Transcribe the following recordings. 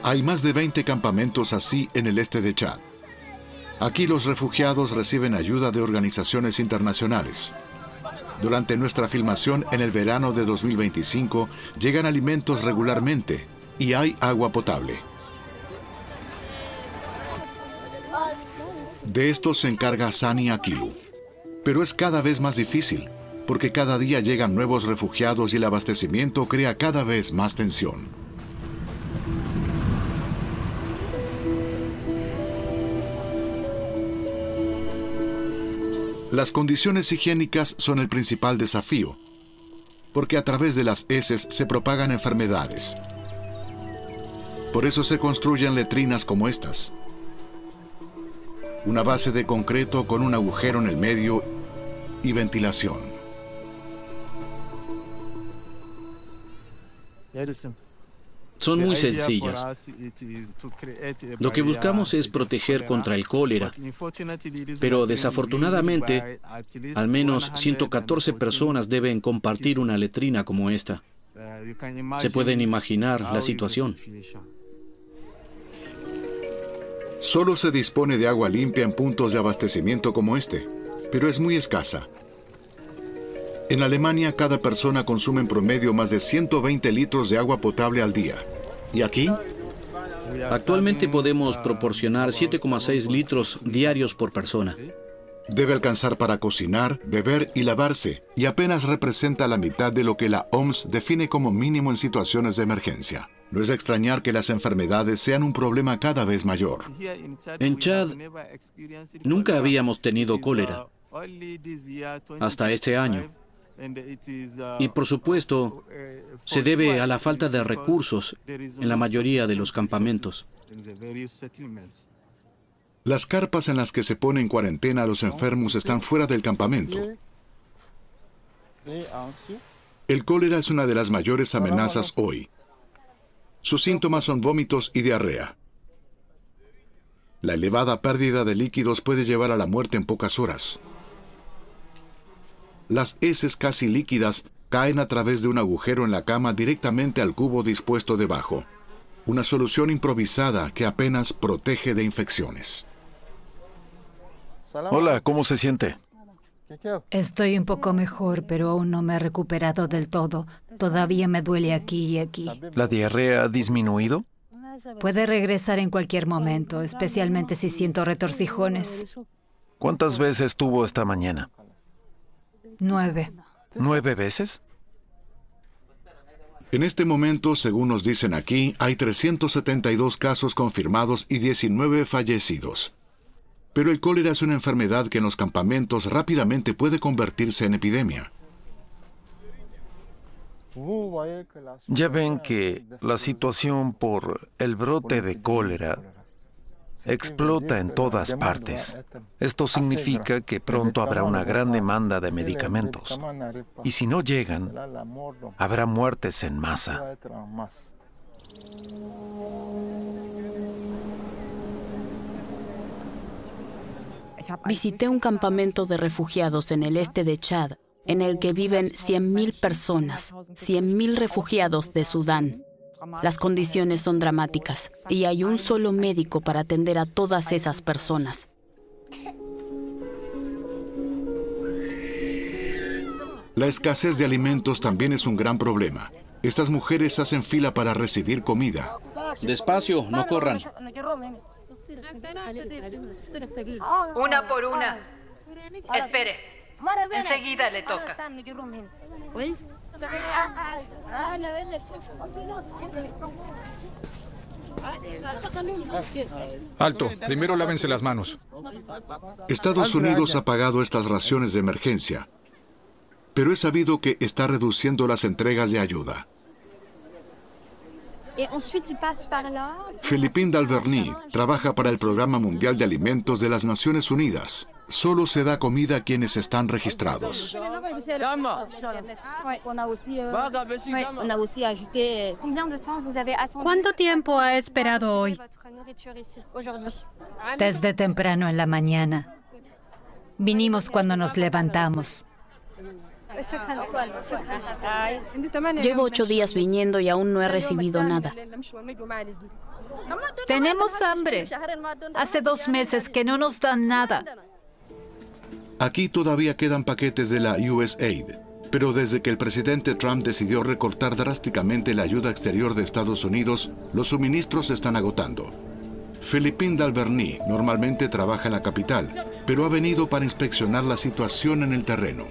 Hay más de 20 campamentos así en el este de Chad. Aquí los refugiados reciben ayuda de organizaciones internacionales. Durante nuestra filmación en el verano de 2025 llegan alimentos regularmente y hay agua potable. De esto se encarga Sani Akilu. Pero es cada vez más difícil, porque cada día llegan nuevos refugiados y el abastecimiento crea cada vez más tensión. Las condiciones higiénicas son el principal desafío, porque a través de las heces se propagan enfermedades. Por eso se construyen letrinas como estas. Una base de concreto con un agujero en el medio y ventilación. Son muy sencillas. Lo que buscamos es proteger contra el cólera, pero desafortunadamente, al menos 114 personas deben compartir una letrina como esta. Se pueden imaginar la situación. Solo se dispone de agua limpia en puntos de abastecimiento como este, pero es muy escasa. En Alemania, cada persona consume en promedio más de 120 litros de agua potable al día. ¿Y aquí? Actualmente podemos proporcionar 7,6 litros diarios por persona. Debe alcanzar para cocinar, beber y lavarse, y apenas representa la mitad de lo que la OMS define como mínimo en situaciones de emergencia. No es de extrañar que las enfermedades sean un problema cada vez mayor. En Chad, nunca habíamos tenido cólera hasta este año. Y por supuesto, se debe a la falta de recursos en la mayoría de los campamentos. Las carpas en las que se pone en cuarentena a los enfermos están fuera del campamento. El cólera es una de las mayores amenazas hoy. Sus síntomas son vómitos y diarrea. La elevada pérdida de líquidos puede llevar a la muerte en pocas horas. Las heces casi líquidas caen a través de un agujero en la cama directamente al cubo dispuesto debajo. Una solución improvisada que apenas protege de infecciones. Hola, ¿cómo se siente? Estoy un poco mejor, pero aún no me he recuperado del todo. Todavía me duele aquí y aquí. ¿La diarrea ha disminuido? Puede regresar en cualquier momento, especialmente si siento retorcijones. ¿Cuántas veces tuvo esta mañana? 9. ¿9 veces? En este momento, según nos dicen aquí, hay 372 casos confirmados y 19 fallecidos. Pero el cólera es una enfermedad que en los campamentos rápidamente puede convertirse en epidemia. Ya ven que la situación por el brote de cólera explota en todas partes. Esto significa que pronto habrá una gran demanda de medicamentos. Y si no llegan, habrá muertes en masa. Visité un campamento de refugiados en el este de Chad, en el que viven 100,000 personas, 100,000 refugiados de Sudán. Las condiciones son dramáticas y hay un solo médico para atender a todas esas personas. La escasez de alimentos también es un gran problema. Estas mujeres hacen fila para recibir comida. Despacio, no corran. Una por una. Espere. Enseguida le toca. Alto, primero lávense las manos. Estados Unidos ha pagado estas raciones de emergencia, pero es sabido que está reduciendo las entregas de ayuda. Philippine Dalverny trabaja para el Programa Mundial de Alimentos de las Naciones Unidas. Solo se da comida a quienes están registrados. ¿Cuánto tiempo ha esperado hoy? Desde temprano en la mañana. Vinimos cuando nos levantamos. Llevo 8 días viniendo y aún no he recibido nada. Tenemos hambre. Hace 2 meses que no nos dan nada. Aquí todavía quedan paquetes de la USAID, pero desde que el presidente Trump decidió recortar drásticamente la ayuda exterior de Estados Unidos, los suministros se están agotando. Philippine Dalverny normalmente trabaja en la capital, pero ha venido para inspeccionar la situación en el terreno.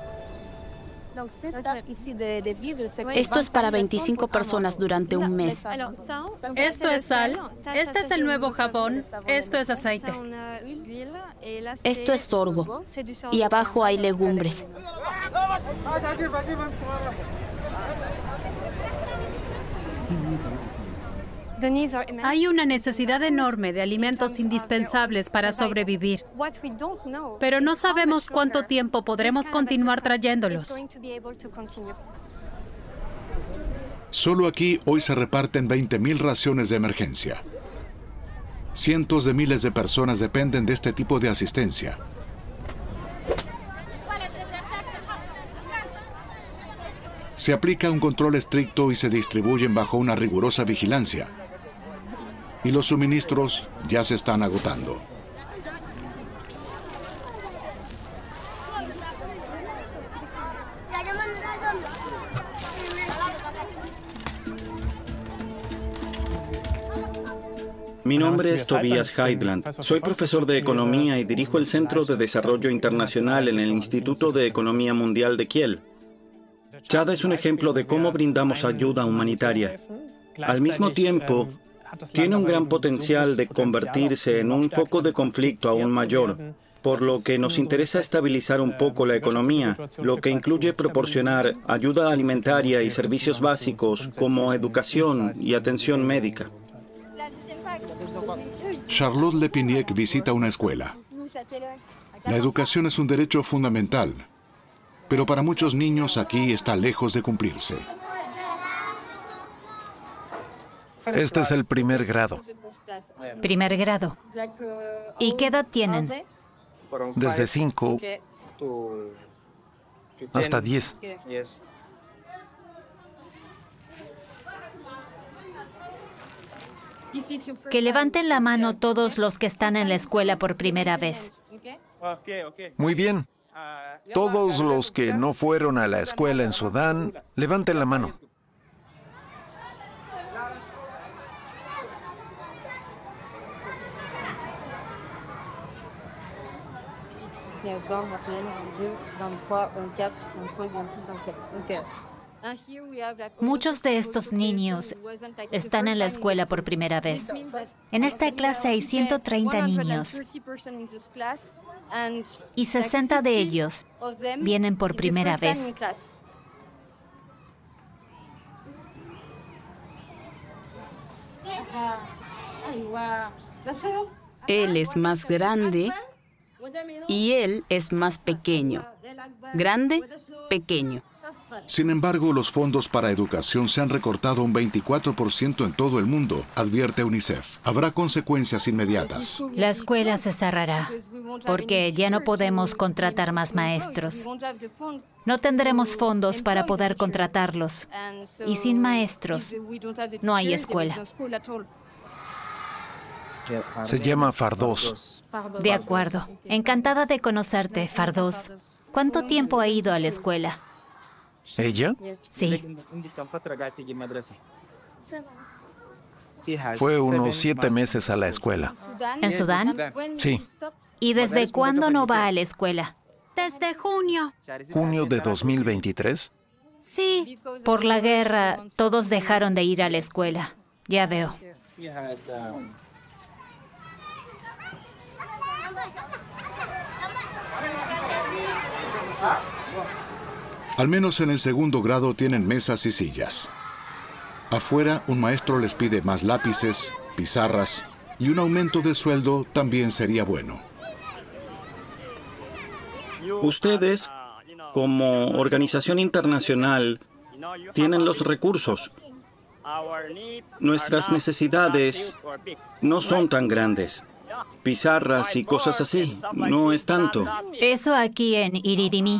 Esto es para 25 personas durante un mes. Esto es sal, este es el nuevo jabón, esto es aceite. Esto es sorgo. Y abajo hay legumbres. Hay una necesidad enorme de alimentos indispensables para sobrevivir, pero no sabemos cuánto tiempo podremos continuar trayéndolos. Solo aquí hoy se reparten 20.000 raciones de emergencia. Cientos de miles de personas dependen de este tipo de asistencia. Se aplica un control estricto y se distribuyen bajo una rigurosa vigilancia. Y los suministros ya se están agotando. Mi nombre es Tobias Heidland. Soy profesor de Economía y dirijo el Centro de Desarrollo Internacional en el Instituto de Economía Mundial de Kiel. Chad es un ejemplo de cómo brindamos ayuda humanitaria. Al mismo tiempo, tiene un gran potencial de convertirse en un foco de conflicto aún mayor, por lo que nos interesa estabilizar un poco la economía, lo que incluye proporcionar ayuda alimentaria y servicios básicos como educación y atención médica. Charlotte Lepiniek visita una escuela. La educación es un derecho fundamental, pero para muchos niños aquí está lejos de cumplirse. Este es el primer grado. Primer grado. ¿Y qué edad tienen? Desde 5 hasta 10. Que levanten la mano todos los que están en la escuela por primera vez. Muy bien. Todos los que no fueron a la escuela en Sudán, levanten la mano. Muchos de estos niños están en la escuela por primera vez. En esta clase hay 130 niños y 60 de ellos vienen por primera vez. Él es más grande y él es más pequeño. Grande, pequeño. Sin embargo, los fondos para educación se han recortado un 24% en todo el mundo, advierte UNICEF. Habrá consecuencias inmediatas. La escuela se cerrará porque ya no podemos contratar más maestros. No tendremos fondos para poder contratarlos. Y sin maestros, no hay escuela. Se llama Fardos. De acuerdo. Encantada de conocerte, Fardos. ¿Cuánto tiempo ha ido a la escuela? ¿Ella? Sí. Fue unos 7 meses a la escuela. ¿En Sudán? Sí. ¿Y desde cuándo no va a la escuela? Desde junio. ¿Junio de 2023? Sí. Por la guerra, todos dejaron de ir a la escuela. Ya veo. Al menos en el segundo grado tienen mesas y sillas. Afuera, un maestro les pide más lápices, pizarras y un aumento de sueldo también sería bueno. Ustedes, como organización internacional, tienen los recursos. Nuestras necesidades no son tan grandes. Pizarras y cosas así, no es tanto. Eso aquí en Iridimí